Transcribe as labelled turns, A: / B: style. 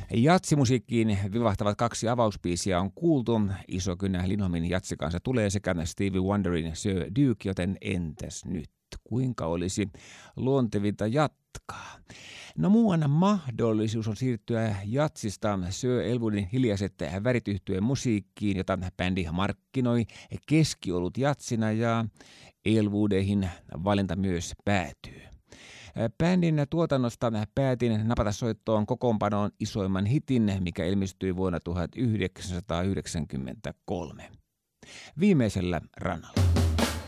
A: Jatsimusiikkiin vivahtavat kaksi avausbiisiä on kuultu. Iso kynä Lindholmin jatsikansa tulee sekä Stevie Wonderin Sir Duke, joten entäs nyt? Kuinka olisi luontevinta jatkaa? No muuan mahdollisuus on siirtyä jatsista Sir Elwoodin hiljaiset värit -yhtyeen musiikkiin, jota bändi markkinoi keskiolut jatsina, ja Elwoodeihin valinta myös päätyy. Bändin tuotannosta päätin napata soittoon kokoonpanoon isoimman hitin, mikä ilmestyi vuonna 1993. Viimeisellä rannalla.